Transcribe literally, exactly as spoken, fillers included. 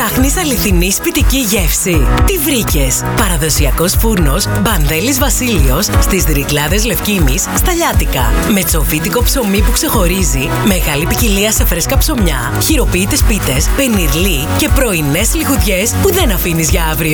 Ψάχνεις αληθινή σπιτική γεύση? Τι βρήκες? Παραδοσιακός φούρνος Μπανδέλης Βασίλειος στις Ρυκλάδες Λευκήμης στα Λιάτικα. Με τσοφίτικο ψωμί που ξεχωρίζει, μεγάλη ποικιλία σε φρέσκα ψωμιά, χειροποίητες πίτες, πενιρλί και πρωινές λιχουδιές που δεν αφήνεις για αύριο.